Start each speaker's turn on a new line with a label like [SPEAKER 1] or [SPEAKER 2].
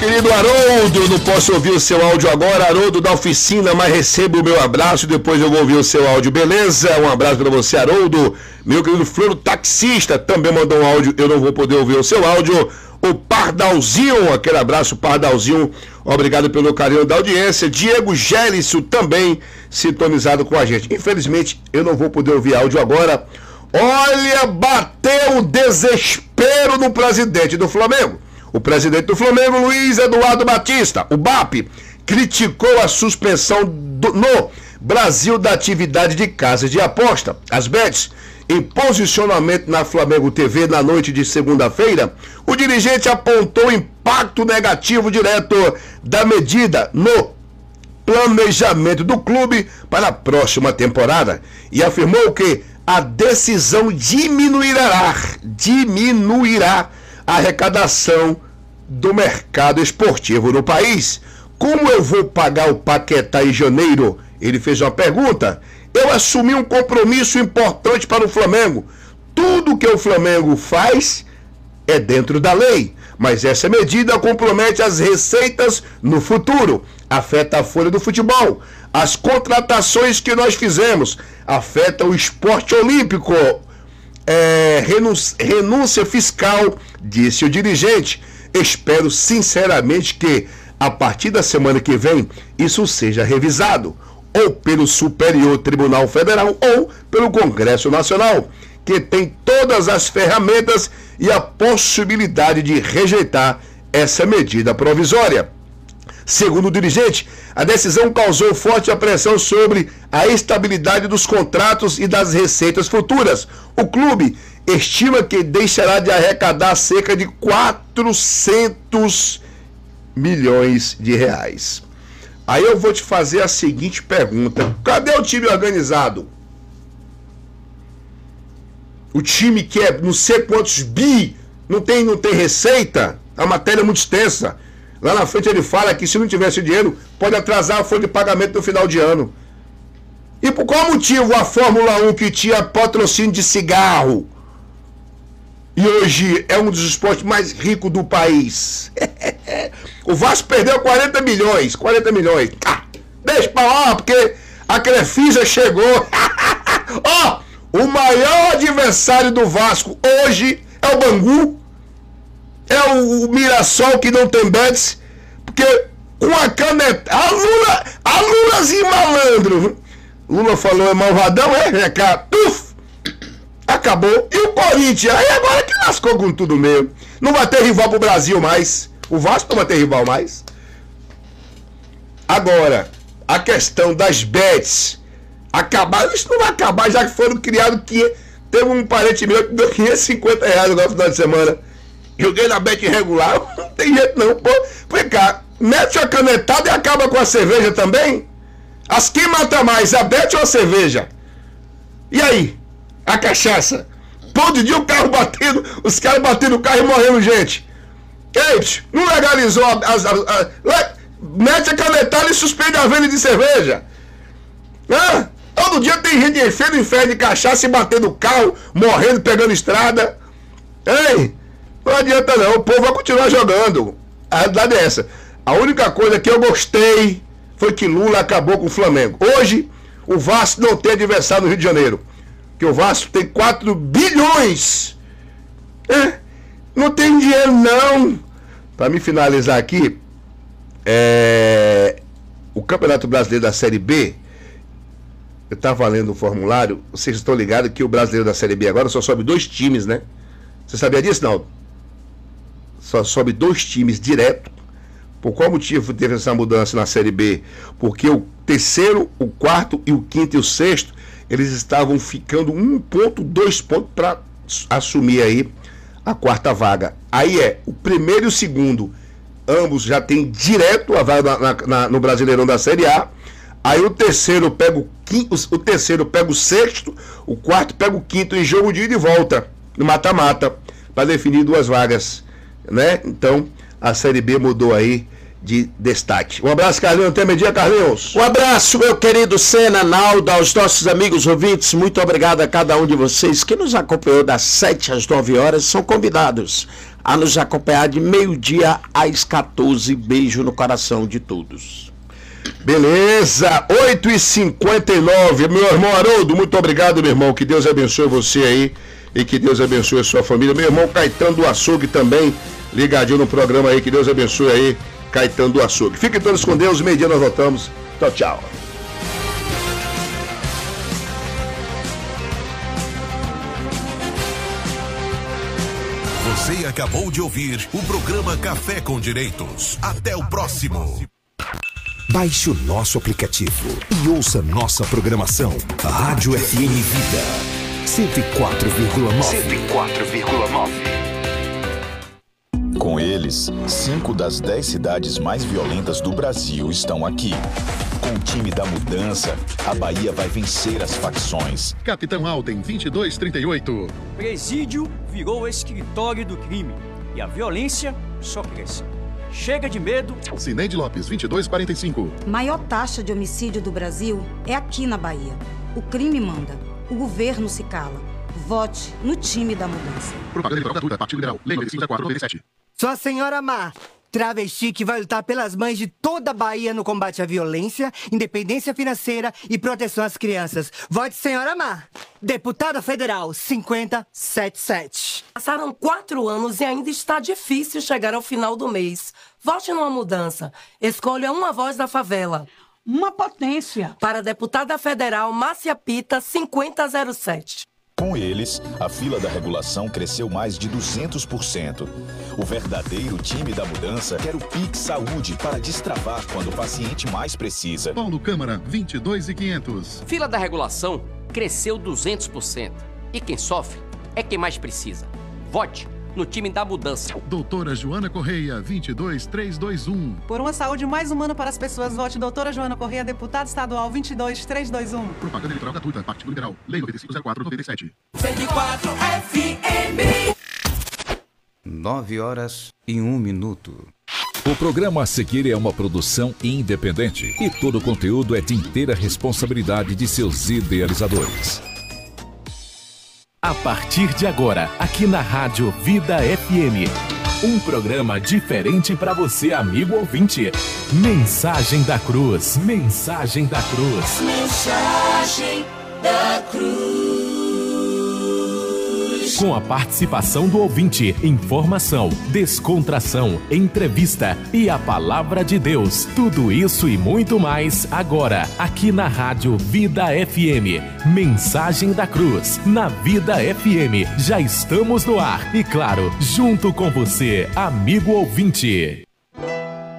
[SPEAKER 1] querido Haroldo, não posso ouvir o seu áudio agora, Haroldo da oficina, mas recebo o meu abraço e depois eu vou ouvir o seu áudio, beleza? Um abraço para você, Haroldo. Meu querido Floro Taxista também mandou um áudio, eu não vou poder ouvir o seu áudio. O Pardalzinho, aquele abraço, Pardalzinho, obrigado pelo carinho da audiência. Diego Gélisso também sintonizado com a gente. Infelizmente, eu não vou poder ouvir áudio agora. Olha, bateu o desespero no presidente do Flamengo. O presidente do Flamengo, Luiz Eduardo Batista, o BAP, criticou a suspensão no Brasil da atividade de casas de aposta, as bets. Em posicionamento na Flamengo TV na noite de segunda-feira, o dirigente apontou o impacto negativo direto da medida no planejamento do clube para a próxima temporada e afirmou que a decisão diminuirá a arrecadação do mercado esportivo no país. Como eu vou pagar o Paquetá em janeiro? Ele fez uma pergunta. Eu assumi um compromisso importante para o Flamengo. Tudo que o Flamengo faz é dentro da lei, mas essa medida compromete as receitas no futuro, afeta a folha do futebol, as contratações que nós fizemos, afeta o esporte olímpico, renúncia fiscal, disse o dirigente. Espero sinceramente que a partir da semana que vem isso seja revisado, ou pelo Superior Tribunal Federal ou pelo Congresso Nacional, que tem todas as ferramentas e a possibilidade de rejeitar essa medida provisória. Segundo o dirigente, a decisão causou forte pressão sobre a estabilidade dos contratos e das receitas futuras. O clube estima que deixará de arrecadar cerca de 400 milhões de reais. Aí eu vou te fazer a seguinte pergunta. Cadê o time organizado? O time que é não sei quantos bi, não tem receita? A matéria é muito extensa. Lá na frente ele fala que se não tivesse dinheiro, pode atrasar a folha de pagamento no final de ano. E por qual motivo a Fórmula 1, que tinha patrocínio de cigarro, e hoje é um dos esportes mais ricos do país, o Vasco perdeu 40 milhões. Deixa pra lá, porque a Crefisa chegou. O maior adversário do Vasco hoje é o Bangu, é o Mirassol, que não tem bets, porque com a caneta, a Lulazinho malandro, Lula falou, é malvadão, acabou. E o Corinthians, aí agora que lascou com tudo mesmo. Não vai ter rival pro Brasil mais. O Vasco não vai ter rival mais. Agora, a questão das bets acabar, isso não vai acabar, já que foram criados que teve um parente meu que deu 550 reais no final de semana. Joguei na bet irregular, não tem jeito não, pô. Vem cá, mete a canetada e acaba com a cerveja também? As quem mata mais, a bet ou a cerveja? E aí? A cachaça? Todo dia o carro batendo, os caras batendo o carro e morrendo gente. Ei, não legalizou mete a canetada e suspende a venda de cerveja. Todo dia tem gente enfiando inferno de cachaça e batendo o carro, morrendo, pegando estrada. Ei, não adianta não, o povo vai continuar jogando. A realidade é essa. A única coisa que eu gostei foi que Lula acabou com o Flamengo. Hoje, o Vasco não tem adversário no Rio de Janeiro. Que o Vasco tem 4 bilhões. Não tem dinheiro não. Para me finalizar aqui, o Campeonato Brasileiro da Série B, eu estava lendo o formulário, vocês estão ligados que o Brasileiro da Série B agora só sobe 2 times, né? Você sabia disso, não? Só sobe 2 times direto. Por qual motivo teve essa mudança na Série B? Porque o terceiro, o quarto e o quinto e o sexto, eles estavam ficando 1 ponto, 2 pontos para assumir aí a 4ª vaga. Aí o primeiro e o segundo, ambos já tem direto a vaga no Brasileirão da Série A. Aí o terceiro pega o terceiro pega o sexto, o quarto pega o quinto em jogo de ida e volta, no mata-mata, para definir 2 vagas, né? Então, a Série B mudou aí de destaque. Um abraço, Carlinhos. Até meio-dia, Carlinhos.
[SPEAKER 2] Um abraço, meu querido Sena, Naldo, aos nossos amigos ouvintes. Muito obrigado a cada um de vocês que nos acompanhou das 7 às 9 horas. São convidados a nos acompanhar de meio-dia às 14. Beijo no coração de todos.
[SPEAKER 1] Beleza, 8h59, meu irmão Haroldo, muito obrigado, meu irmão, que Deus abençoe você aí e que Deus abençoe a sua família. Meu irmão Caetano do Açougue também, ligadinho no programa aí, que Deus abençoe aí, Caetano do Açougue. Fiquem todos com Deus, meio-dia nós voltamos. Tchau, tchau.
[SPEAKER 3] Você acabou de ouvir o programa Café com Direitos. Até o próximo.
[SPEAKER 4] Baixe o nosso aplicativo e ouça nossa programação. Rádio FM Vida 104,9.
[SPEAKER 5] Com eles, 5 das 10 cidades mais violentas do Brasil estão aqui. Com o time da mudança, a Bahia vai vencer as facções.
[SPEAKER 6] Capitão Alden, 2238.
[SPEAKER 7] Presídio virou escritório do crime e a violência só cresce. Chega de medo.
[SPEAKER 6] Cineide Lopes, 2245.
[SPEAKER 8] Maior taxa de homicídio do Brasil é aqui na Bahia. O crime manda. O governo se cala. Vote no time da mudança.
[SPEAKER 6] Propaganda eleitoral gratuita, Partido Liberal. Lei 95.4/97.
[SPEAKER 9] Sou a senhora Má, travesti que vai lutar pelas mães de toda a Bahia no combate à violência, independência financeira e proteção às crianças. Vote senhora Má. Deputada Federal, 5077.
[SPEAKER 10] Passaram 4 anos e ainda está difícil chegar ao final do mês. Vote numa mudança. Escolha uma voz da favela.
[SPEAKER 11] Uma potência.
[SPEAKER 10] Para a deputada federal Márcia Pita, 5007.
[SPEAKER 5] Com eles, a fila da regulação cresceu mais de 200%. O verdadeiro time da mudança quer o Pix Saúde para destravar quando o paciente mais precisa.
[SPEAKER 6] Paulo Câmara, 22.500.
[SPEAKER 12] Fila da regulação cresceu 200%. E quem sofre é quem mais precisa. Vote no time da mudança.
[SPEAKER 6] Doutora Joana Correia, 22.321.
[SPEAKER 11] Por uma saúde mais humana para as pessoas, vote doutora Joana Correia, deputada estadual, 22.321.
[SPEAKER 6] Propaganda eleitoral gratuita, Partido Liberal. Lei 95.04/97.
[SPEAKER 10] 104 FM.
[SPEAKER 13] 9h01.
[SPEAKER 14] O programa a seguir é uma produção independente e todo o conteúdo é de inteira responsabilidade de seus idealizadores.
[SPEAKER 15] A partir de agora, aqui na Rádio Vida FM, um programa diferente para você, amigo ouvinte. Mensagem da Cruz. Mensagem da Cruz.
[SPEAKER 10] Mensagem da Cruz.
[SPEAKER 15] Com a participação do ouvinte, informação, descontração, entrevista e a palavra de Deus. Tudo isso e muito mais agora, aqui na Rádio Vida FM. Mensagem da Cruz, na Vida FM. Já estamos no ar e, claro, junto com você, amigo ouvinte.